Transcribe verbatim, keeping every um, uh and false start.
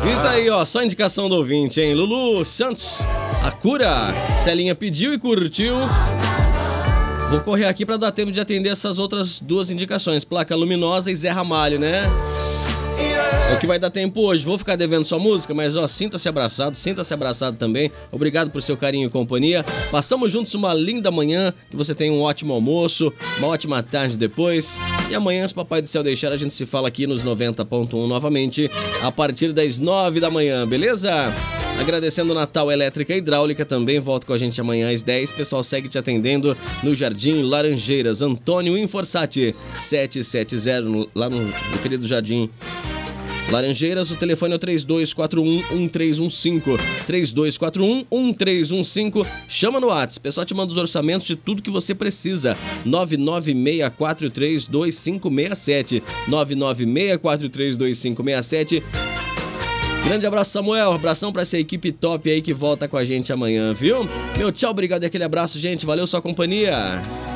E tá aí, ó, só indicação do ouvinte, hein? Lulu Santos, a cura. Celinha pediu e curtiu. Vou correr aqui pra dar tempo de atender essas outras duas indicações. Placa Luminosa e Zé Ramalho, né? É o que vai dar tempo hoje. Vou ficar devendo sua música, mas ó, sinta-se abraçado, sinta-se abraçado também. Obrigado por seu carinho e companhia. Passamos juntos uma linda manhã, que você tenha um ótimo almoço, uma ótima tarde depois. E amanhã, se Papai do Céu deixar, a gente se fala aqui nos noventa ponto um novamente, a partir das nove da manhã, beleza? Agradecendo Natal Elétrica e Hidráulica também, volta com a gente amanhã às dez. Pessoal, segue te atendendo no Jardim Laranjeiras. Antônio Inforsati, sete sete zero, lá no, no querido Jardim Laranjeiras. O telefone é o três dois quatro um, um três um cinco, três dois quatro um, um três um cinco. Chama no WhatsApp, o pessoal te manda os orçamentos de tudo que você precisa. nove nove seis quatro três dois cinco seis sete, nove nove seis quatro três dois cinco seis sete. Grande abraço, Samuel. Abração pra essa equipe top aí que volta com a gente amanhã, viu? Meu tchau, obrigado e aquele abraço, gente. Valeu sua companhia.